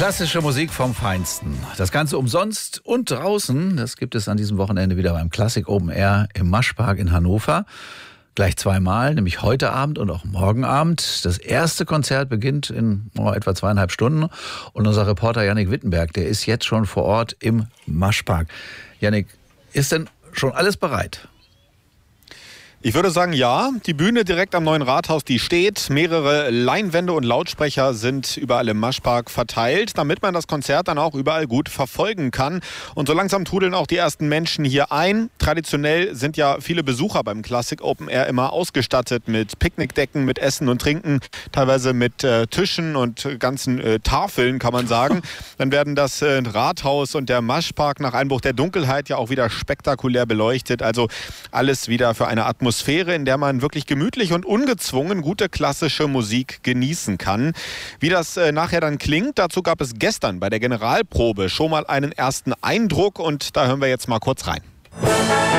Klassische Musik vom Feinsten. Das Ganze umsonst und draußen. Das gibt es an diesem Wochenende wieder beim Classic Open Air im Maschpark in Hannover. Gleich zweimal, nämlich heute Abend und auch morgen Abend. Das erste Konzert beginnt in etwa 2,5 Stunden. Und unser Reporter Jannik Wittenberg, der ist jetzt schon vor Ort im Maschpark. Jannik, ist denn schon alles bereit? Ich würde sagen, ja. Die Bühne direkt am neuen Rathaus, die steht. Mehrere Leinwände und Lautsprecher sind überall im Maschpark verteilt, damit man das Konzert dann auch überall gut verfolgen kann. Und so langsam trudeln auch die ersten Menschen hier ein. Traditionell sind ja viele Besucher beim Classic Open Air immer ausgestattet mit Picknickdecken, mit Essen und Trinken, teilweise mit Tischen und ganzen Tafeln, kann man sagen. Dann werden das Rathaus und der Maschpark nach Einbruch der Dunkelheit ja auch wieder spektakulär beleuchtet. Also alles wieder für eine Atmosphäre, in der man wirklich gemütlich und ungezwungen gute klassische Musik genießen kann. Wie das nachher dann klingt, dazu gab es gestern bei der Generalprobe schon mal einen ersten Eindruck und da hören wir jetzt mal kurz rein.